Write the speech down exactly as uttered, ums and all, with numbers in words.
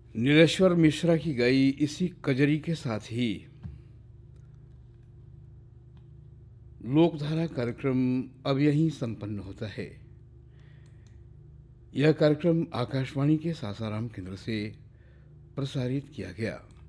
नीलेश्वर मिश्रा की गाई इसी कजरी के साथ ही लोकधारा कार्यक्रम अब यहीं संपन्न होता है। यह कार्यक्रम आकाशवाणी के सासाराम केंद्र से प्रसारित किया गया।